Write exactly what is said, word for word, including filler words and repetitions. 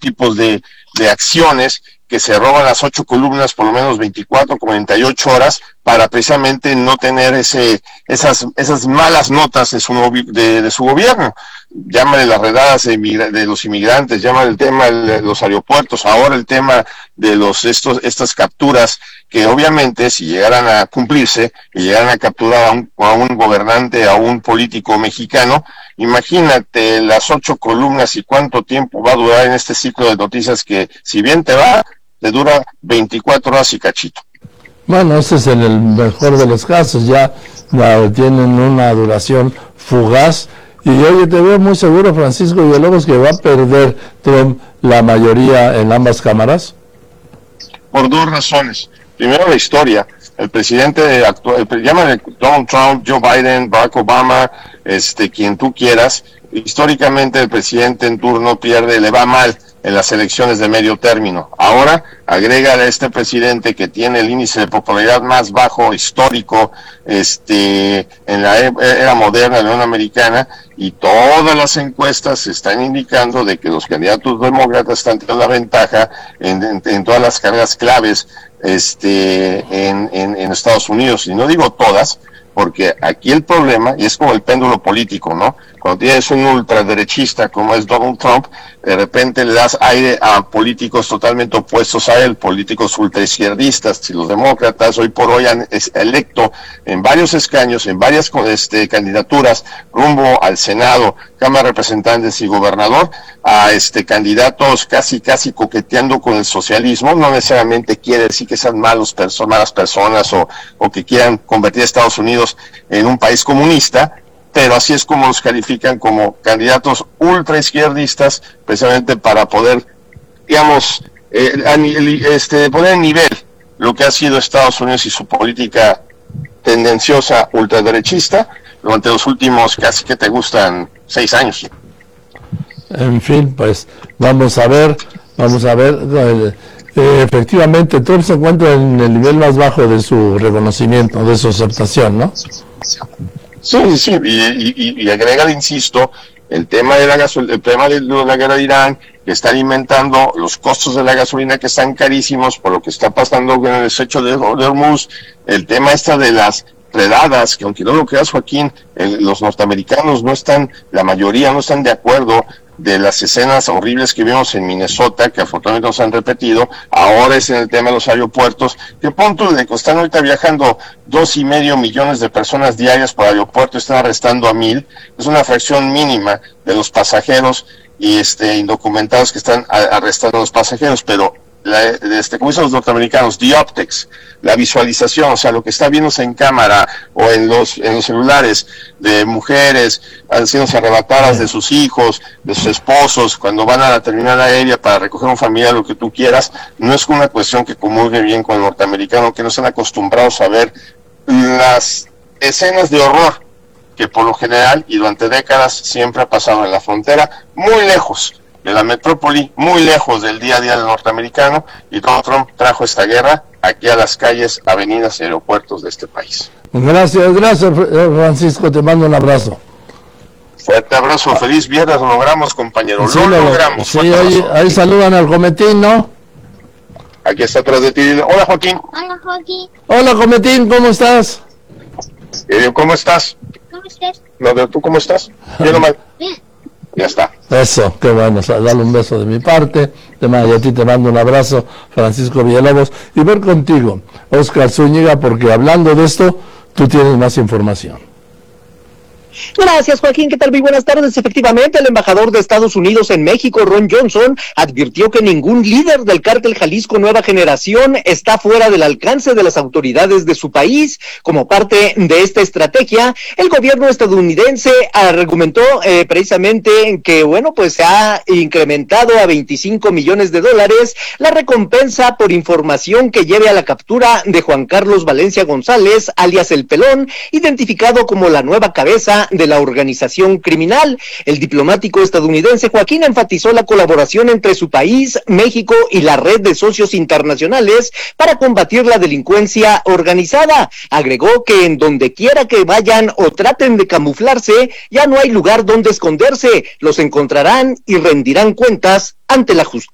tipos de, de acciones que se roban las ocho columnas por lo menos veinticuatro, cuarenta y ocho horas para precisamente no tener ese esas esas malas notas de su, de, de su gobierno. Llámale las redadas de, de los inmigrantes, llámale el tema de los aeropuertos, ahora el tema de los estos estas capturas que obviamente si llegaran a cumplirse y llegaran a capturar a un, a un gobernante, a un político mexicano, imagínate las ocho columnas y cuánto tiempo va a durar en este ciclo de noticias que, si bien te va, te dura veinticuatro horas y cachito. Bueno, ese es en el mejor de los casos, ya uh, tienen una duración fugaz. Y oye, te veo muy seguro, Francisco Villalobos, que va a perder Trump la mayoría en ambas cámaras. Por dos razones. Primero, la historia. El presidente actual, llámale Donald Trump, Joe Biden, Barack Obama, este, quien tú quieras, históricamente el presidente en turno pierde, le va mal en las elecciones de medio término. Ahora, agrega a este presidente que tiene el índice de popularidad más bajo histórico este en la era moderna de la Unión Americana, y todas las encuestas están indicando de que los candidatos demócratas están teniendo la ventaja en, en, en todas las cargas claves este en, en, en Estados Unidos. Y no digo todas, porque aquí el problema, y es como el péndulo político, ¿no? Cuando tienes un ultraderechista como es Donald Trump, de repente le das aire a políticos totalmente opuestos a él, políticos ultraizquierdistas, y los demócratas hoy por hoy han electo en varios escaños, en varias este, candidaturas, rumbo al Senado, Cámara de Representantes y Gobernador, a este candidatos casi casi coqueteando con el socialismo. No necesariamente quiere decir que sean malos perso- malas personas o, o que quieran convertir a Estados Unidos en un país comunista, pero así es como los califican como candidatos ultraizquierdistas, precisamente para poder, digamos, eh, este, poner en nivel lo que ha sido Estados Unidos y su política tendenciosa ultraderechista durante los últimos casi que te gustan seis años. En fin, pues vamos a ver, vamos a ver. Eh, eh, efectivamente, Trump se encuentra en el nivel más bajo de su reconocimiento, de su aceptación, ¿no? Sí, sí, y, y, y agrega, insisto, el tema de la gasolina, el tema de la guerra de Irán, que está alimentando los costos de la gasolina que están carísimos por lo que está pasando con el estrecho de, de Hormuz, el tema esta de las redadas, que aunque no lo creas, Joaquín, el, los norteamericanos no están, la mayoría no están de acuerdo de las escenas horribles que vimos en Minnesota, que afortunadamente no se han repetido. Ahora es en el tema de los aeropuertos, que punto de que están ahorita viajando dos y medio millones de personas diarias por aeropuerto, están arrestando a mil, es una fracción mínima de los pasajeros y este indocumentados que están a, arrestando a los pasajeros, pero la, este, como dicen los norteamericanos, the optics, la visualización, o sea, lo que está viéndose en cámara o en los en los celulares de mujeres haciéndose arrebatadas de sus hijos, de sus esposos, cuando van a la terminal aérea para recoger un familiar, lo que tú quieras, no es una cuestión que comulgue bien con el norteamericano, que no están acostumbrados a ver las escenas de horror que por lo general y durante décadas siempre ha pasado en la frontera, muy lejos de la metrópoli, muy lejos del día a día del norteamericano, y Donald Trump trajo esta guerra aquí a las calles, avenidas y aeropuertos de este país. Gracias, gracias Francisco, te mando un abrazo. Fuerte abrazo, feliz viernes, lo logramos, compañero, sí, lo lo logramos. Sí, ahí, ahí saludan al Cometín, ¿no? Aquí está atrás de ti. Hola, Joaquín. Hola, Joaquín. Hola, Cometín, ¿cómo estás? Eh, ¿Cómo estás? ¿Cómo estás? No, ¿tú cómo estás? ¿Bien o mal? Bien. Ya está. Eso, qué bueno, dale un beso de mi parte, te mando, y a ti te mando un abrazo, Francisco Villalobos, y ver contigo, Oscar Zúñiga, porque hablando de esto, tú tienes más información. Gracias, Joaquín. ¿Qué tal? Muy buenas tardes. Efectivamente, el embajador de Estados Unidos en México, Ron Johnson, advirtió que ningún líder del cártel Jalisco Nueva Generación está fuera del alcance de las autoridades de su país. Como parte de esta estrategia, el gobierno estadounidense argumentó eh, precisamente que, bueno, pues se ha incrementado a veinticinco millones de dólares la recompensa por información que lleve a la captura de Juan Carlos Valencia González, alias El Pelón, identificado como la nueva cabeza de la organización criminal. El diplomático estadounidense Joaquín enfatizó la colaboración entre su país, México y la red de socios internacionales para combatir la delincuencia organizada. Agregó que en donde quiera que vayan o traten de camuflarse, ya no hay lugar donde esconderse. Los encontrarán y rendirán cuentas ante la justicia.